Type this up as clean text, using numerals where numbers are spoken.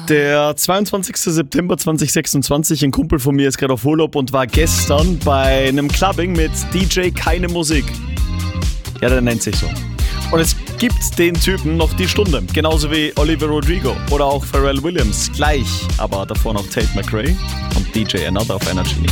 Der 22. September 2026, ein Kumpel von mir ist gerade auf Urlaub und war gestern bei einem Clubbing mit DJ Keine Musik. Ja, der nennt sich so. Und es gibt den Typen noch die Stunde, genauso wie Oliver Rodrigo oder auch Pharrell Williams. Gleich, aber davor noch Tate McRae und DJ Another auf Energy.